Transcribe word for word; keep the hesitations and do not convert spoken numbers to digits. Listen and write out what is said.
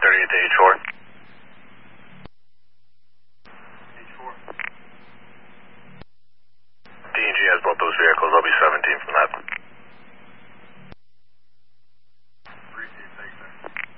thirty-eight to H four. H four. D and G has both those vehicles. I'll be seventeen from that.